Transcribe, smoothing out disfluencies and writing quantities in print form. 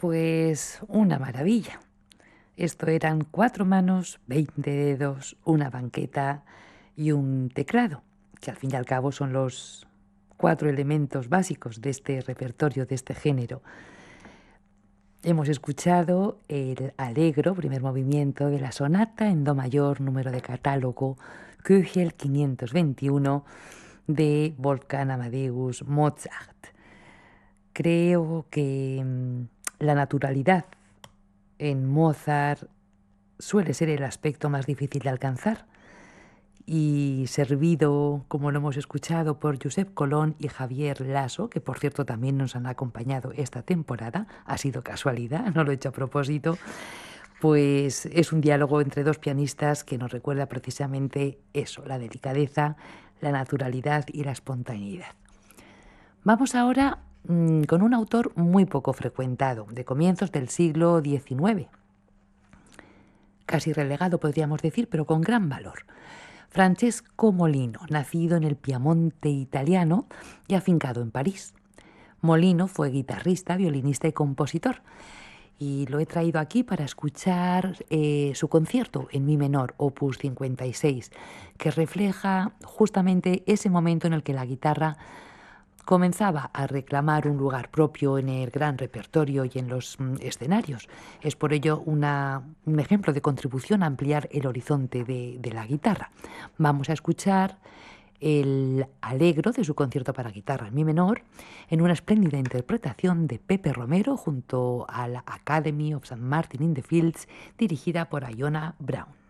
Pues una maravilla. Esto eran 4 manos, 20 dedos, una banqueta y un teclado, que al fin y al cabo son los 4 elementos básicos de este repertorio, de este género. Hemos escuchado el Allegro, primer movimiento de la sonata en do mayor, número de catálogo Köchel 521 de Wolfgang Amadeus Mozart. Creo que la naturalidad en Mozart suele ser el aspecto más difícil de alcanzar, y servido, como lo hemos escuchado, por Josep Colón y Javier Lasso, que por cierto también nos han acompañado esta temporada, ha sido casualidad, no lo he hecho a propósito, pues es un diálogo entre dos pianistas que nos recuerda precisamente eso, la delicadeza, la naturalidad y la espontaneidad. Vamos ahora con un autor muy poco frecuentado, de comienzos del siglo XIX, casi relegado podríamos decir, pero con gran valor. Francesco Molino, nacido en el Piamonte italiano y afincado en París. Molino fue guitarrista, violinista y compositor, y lo he traído aquí para escuchar su concierto en mi menor, opus 56, que refleja justamente ese momento en el que la guitarra comenzaba a reclamar un lugar propio en el gran repertorio y en los escenarios. Es por ello un ejemplo de contribución a ampliar el horizonte de la guitarra. Vamos a escuchar el Allegro de su concierto para guitarra en mi menor en una espléndida interpretación de Pepe Romero junto a la Academy of St. Martin in the Fields, dirigida por Iona Brown.